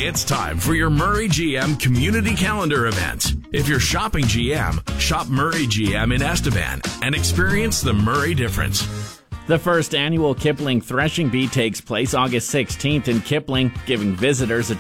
It's time for your Murray GM Community Calendar event. If you're shopping GM, shop Murray GM in Estevan and experience the Murray difference. The first annual Kipling Threshing Bee takes place August 16th in Kipling, giving visitors a